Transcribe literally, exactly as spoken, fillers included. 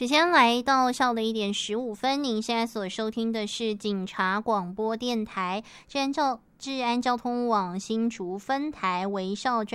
时间来到下午的一点十五分，您现在所收听的是警察广播电台，治安交治安交通网新竹分台微笑专